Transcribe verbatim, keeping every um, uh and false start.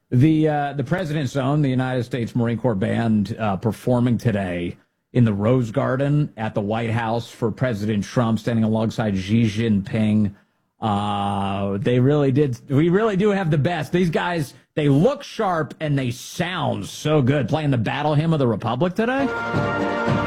The uh, the President's Own, the United States Marine Corps Band, uh, performing today in the Rose Garden at the White House for President Trump, standing alongside Xi Jinping. Uh, they really did. We really do have the best. These guys, they look sharp and they sound so good. Playing the Battle Hymn of the Republic today.